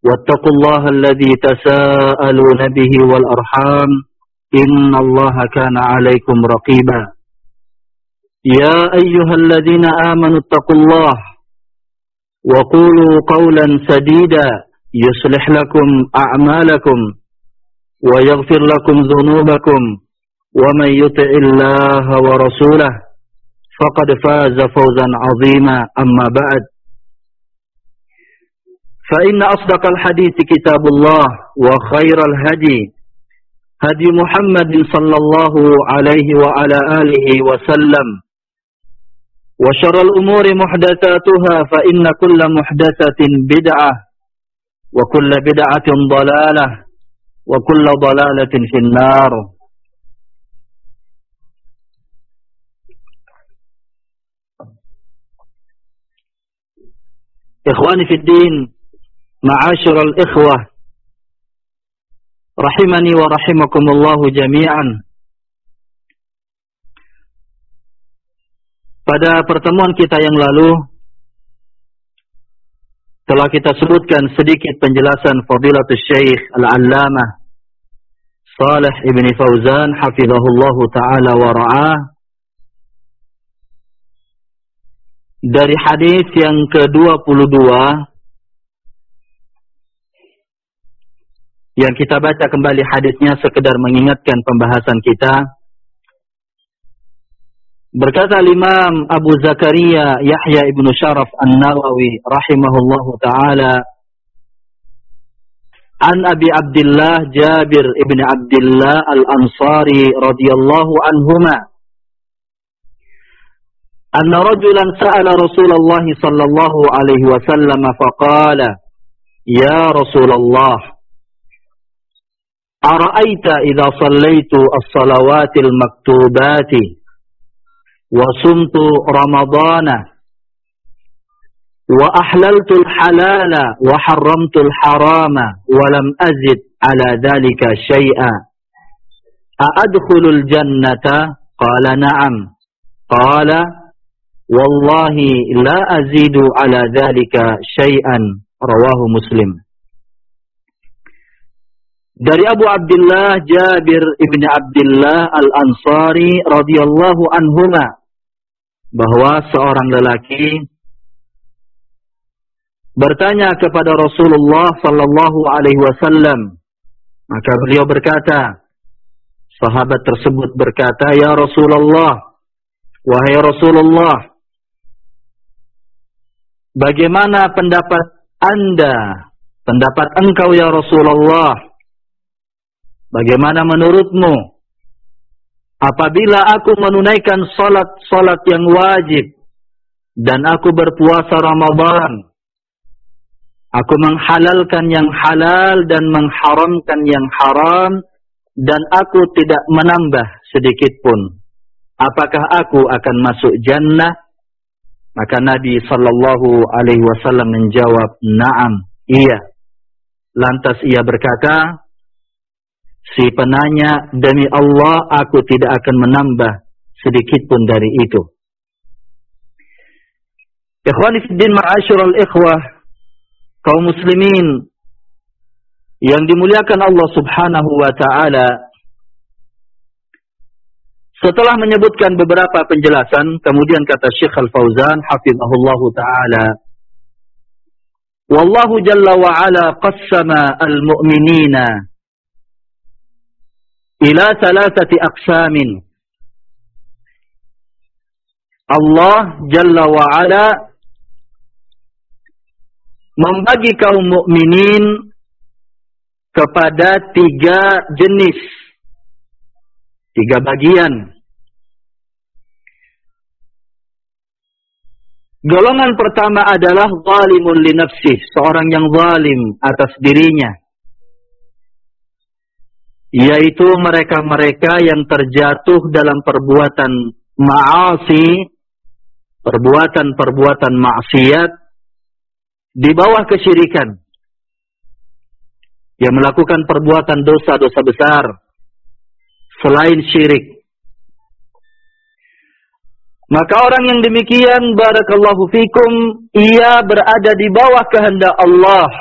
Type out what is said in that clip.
واتقوا الله الذي تساءلون به والأرحام إن الله كان عليكم رقيبا يا أيها الذين آمنوا اتقوا الله وقولوا قولا سديدا يصلح لكم أعمالكم ويغفر لكم ذنوبكم ومن يطع الله ورسوله فقد فاز فوزا عظيما أما بعد فإن أصدق الحديث كتاب الله وخير الهدي هدي محمد صلى الله عليه وعلى آله وسلم وشر الأمور محدثاتها فإن كل محدثة بدعة وكل بدعة ضلالة وكل ضلالة في النار. إخواني في الدين معاشر الإخوة rahimani wa rahimakumullahu jami'an. Pada pertemuan kita yang lalu telah kita sebutkan sedikit penjelasan Fadilatul Syekh Al-Allamah Shalih Ibn Fauzan hafizahullahu ta'ala wa ra'ah dari hadis yang ke-22 yang kita baca kembali hadisnya sekedar mengingatkan pembahasan kita. Berkata Imam Abu Zakaria Yahya ibn Sharaf An-Nawawi rahimahullahu ta'ala an Abi Abdullah Jabir ibn Abdullah Al-Ansari radhiyallahu anhuma anna rajulan sa'ala Rasulullah sallallahu alaihi wasallam faqala ya Rasulullah ara'aita idza sallaitu as-salawatil maktubati wa sumtu ramadana wa ahlaltu al-halala wa harramtu al-harama wa lam azid ala dhalika shay'a a'adkhulul jannata qala na'am qala wallahi la azidu ala dhalika shay'an rawahu Muslim. Dari Abu Abdullah Jabir ibn Abdullah Al-Ansari radhiyallahu anhuma bahwa seorang lelaki bertanya kepada Rasulullah sallallahu alaihi wasallam, maka beliau berkata, sahabat tersebut berkata, ya Rasulullah, wahai Rasulullah, bagaimana pendapat Anda, pendapat engkau ya Rasulullah? Bagaimana menurutmu apabila aku menunaikan salat yang wajib dan aku berpuasa Ramadan, aku menghalalkan yang halal dan mengharamkan yang haram dan aku tidak menambah sedikit pun, apakah aku akan masuk jannah? Maka Nabi sallallahu alaihi wasallam menjawab, "Na'am, iya." Lantas ia berkata, si penanya, demi Allah aku tidak akan menambah sedikit pun dari itu. Ikhwani fiddin ma'asyiral ikhwah, kaum muslimin yang dimuliakan Allah subhanahu wa ta'ala, setelah menyebutkan beberapa penjelasan, kemudian kata Syekh Al-Fauzan hafizahullahu ta'ala, wallahu jalla wa ala qassama al-mu'minina ila thalathati aqsamin. Allah Jalla wa Ala membagi kaum mukminin kepada 3 jenis, 3 bagian. Golongan pertama adalah zalimun li nafsih, seorang yang zalim atas dirinya, yaitu mereka-mereka yang terjatuh dalam perbuatan ma'asi, perbuatan-perbuatan maksiat di bawah kesyirikan, yang melakukan perbuatan dosa-dosa besar selain syirik. Maka orang yang demikian, barakallahu fikum, ia berada di bawah kehendak Allah